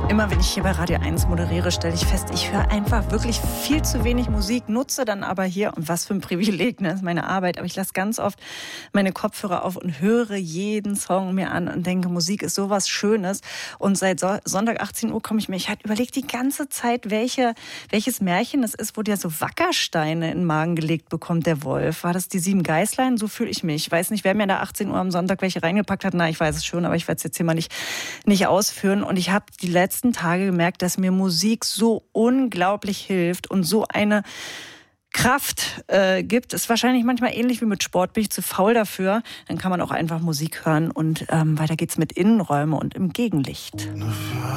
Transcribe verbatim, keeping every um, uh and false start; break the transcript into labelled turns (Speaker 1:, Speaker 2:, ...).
Speaker 1: Immer wenn ich hier bei Radio eins moderiere, stelle ich fest, ich höre einfach wirklich viel zu wenig Musik, nutze dann aber hier, und was für ein Privileg, ne, das ist meine Arbeit, aber ich lasse ganz oft meine Kopfhörer auf und höre jeden Song mir an und denke, Musik ist sowas Schönes. Und seit so- Sonntag achtzehn Uhr komme ich mir, ich halt überlege die ganze Zeit, welche, welches Märchen es ist, wo der so Wackersteine in den Magen gelegt bekommt, der Wolf. War das die Sieben Geißlein? So fühle ich mich. Ich weiß nicht, wer mir da achtzehn Uhr am Sonntag welche reingepackt hat. Na, ich weiß es schon, aber ich werde es jetzt hier mal nicht, nicht ausführen. Und ich habe die letzten Tage gemerkt, dass mir Musik so unglaublich hilft und so eine Kraft äh, gibt. Ist wahrscheinlich manchmal ähnlich wie mit Sport, bin ich zu faul dafür. Dann kann man auch einfach Musik hören und ähm, weiter geht's mit Innenräume und im Gegenlicht.